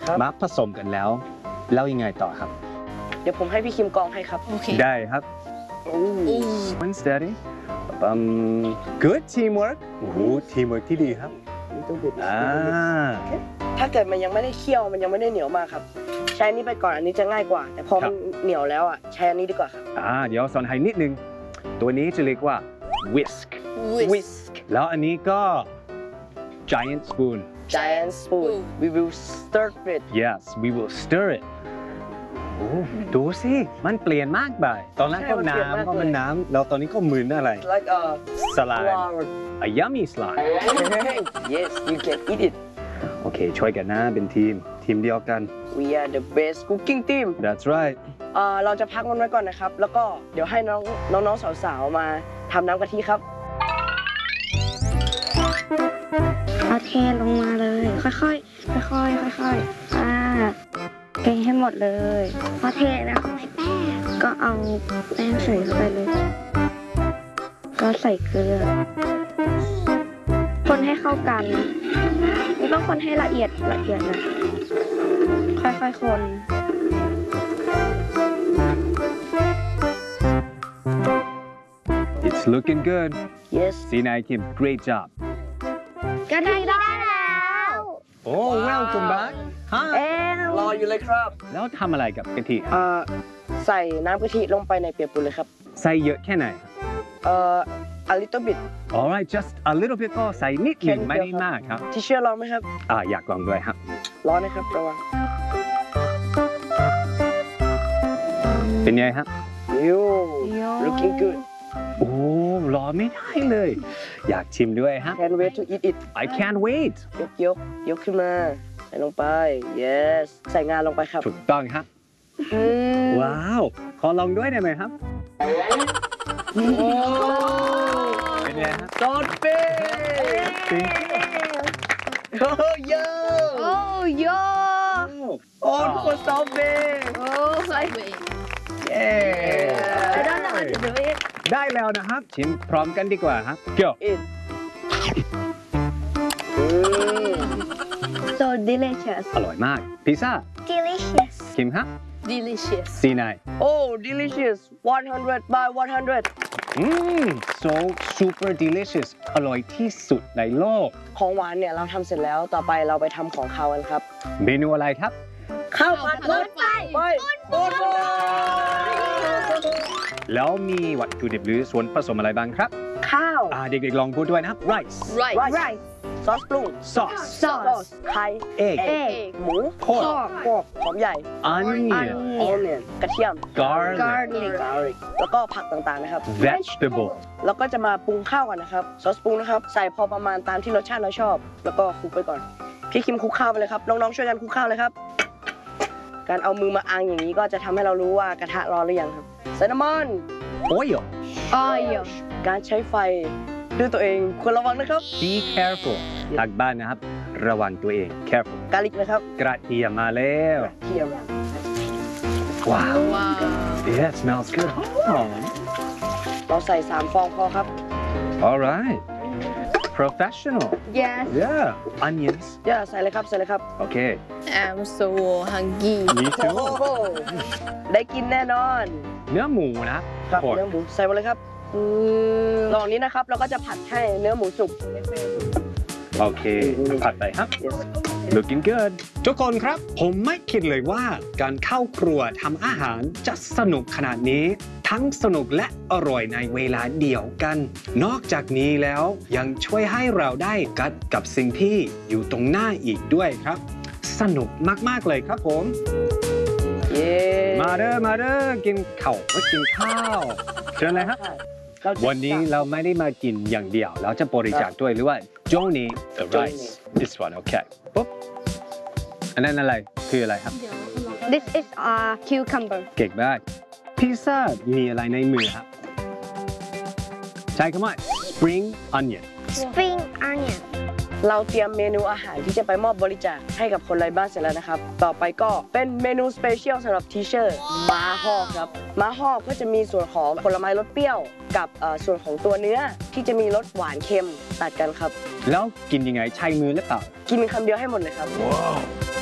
มาผสมกันแล้วยังไงต่อครับเดี๋ยวผมให้พี่คิมกองให้ครับโอเคได้ครับ one steady good teamwork โอ้โห teamwork ที่ดีครับถ้าเกิดมันยังไม่ได้เคี่ยวมันยังไม่ได้เหนียวมากครับใช้อันนี้ไปก่อนอันนี้จะง่ายกว่าแต่พอมันเหนียวแล้วอ่ะใช้อันนี้ดีกว่าครับเดี๋ยวสอนให้นิดนึงตัวนี้จะเรียกว่า whisk แล้วอันนี้ก็ giant spoon we will stir it yes we will stir it โอ้ดูสิมันเปลี่ยนมากไปตอนแรกก็น้ำแล้วตอนนี้ก็เหมือนอะไร like a slime a yummy slime yes you can eat it โอเคช่วยกันนะเป็นทีมเดียวกัน we are the best cooking team that's right เราจะพักมันไว้ก่อนนะครับแล้วก็เดี๋ยวให้น้องสาวๆมาทำน้ำกะทิครับเอาเทลงมาเลยค่อยเทให้หมดเลยพอเทแล้วก็เอาแป้งใส่เข้าไปเลยก็ใส่เกลือคนให้เข้ากันนี่ต้องคนให้ละเอียดนะค่อยๆคน it's looking good yes Sinai Kim great job กะทิได้แล้ว oh welcome back รออยู่เลยครับแล้วทำอะไรกับกะทิใส่น้ำกะทิลงไปในเปียกปูนเลยครับใส่เยอะแค่ไหน a little bit alright just a little bit ก็ใส่นิดหนึ่งไม่ได้มากครับที่เชื่อลองไหมครับอยากลองด้วยครับร้อนนะครับระวังเป็นไงครับ looking good โอ้รอไม่ได้เลยอยากชิมด้วยฮะ can't wait to eat it I can't wait ยกขึ้นมาใส่ลงไป yes ใส่งาลงไปครับถูกต้องครับว้าวขอลองด้วยได้ไหมครับเป็นไงครับซอสเป้โอ้ยโอ้ทุกคนซอสเป้ I don't know how to do it ได้แล้วนะครับชิมพร้อมกันดีกว่าครับ Go so delicious อร่อยมากพิซซ่า delicious คิมครับ delicious Sinai oh delicious 100 by 100 so super delicious อร่อยที่สุดในโลกของหวานเนี่ยเราทำเสร็จแล้วต่อไปเราไปทำของคาวกันครับเมนูอะไรครับข้าวผัดรถไฟแล้วมีวัตถุดิบหรือส่วนผสมอะไรบ้างครับข้าวเด็กๆลองพูดด้วยนะครับ rice ซอสปรุง sauce ไข่ egg หมู pork หอมใหญ่ onion กระเทียม garlic แล้วก็ผักต่างๆนะครับ vegetable แล้วก็จะมาปรุงข้าวกันนะครับซอสปรุงนะครับใส่พอประมาณตามที่รสชาติเราชอบแล้วก็คลุกไปก่อนพี่คิมคลุกข้าวไปเลยครับน้องๆช่วยกันคลุกข้าวเลยครับการเอามือมาอังอย่างนี้ก็จะทำให้เรารู้ว่ากระทะร้อนหรือยังครับใส่น้ำมัน oil การใช้ไฟด้วยตัวเองควรระวังนะครับ be careful ทางบ้านนะครับระวังตัวเอง careful กาลิกนะครับกระเทียมมาแล้วเทียมว้าว yeah it smells good หอมเราใส่3ฟองพอครับ alright professional yes yeah onions ใส่เลยครับโอเค I'm so hungry me too ได้กินแน่นอนเนื้อหมูนะครับเนื้อหมูใส่มาเลยครับลองนี้นะครับเราก็จะผัดให้เนื้อหมูสุกโอเคผัดไปครับ looking good ทุกคนครับผมไม่คิดเลยว่าการเข้าครัวทำอาหารจะสนุกขนาดนี้ทั้งสนุกและอร่อยในเวลาเดียวกันนอกจากนี้แล้วยังช่วยให้เราได้กัดกับสิ่งที่อยู่ตรงหน้าอีกด้วยครับสนุกมากๆเลยครับผมมาเด้อกินข้าวเชิญเลยครับวันนี้เราไม่ได้มากินอย่างเดียวเราจะบริจาคด้วยหรือว่า donate the rice this one okay ปุ๊บอันนั้นอะไรคืออะไรครับ this is a cucumber เก่งมากพิซซ่ามีอะไรในมือครับใช้คำว่า spring onion เราเตรียมเมนูอาหารที่จะไปมอบบริจาคให้กับคนไร้บ้านเสร็จแล้วนะครับต่อไปก็เป็นเมนูสเปเชียลสำหรับทีเชอร์ม้าฮอกครับม้าฮอกก็จะมีส่วนของผลไม้รสเปรี้ยวกับส่วนของตัวเนื้อที่จะมีรสหวานเค็มตัดกันครับแล้วกินยังไงใช้มือหรือเปล่ากินคำเดียวให้หมดเลยครับ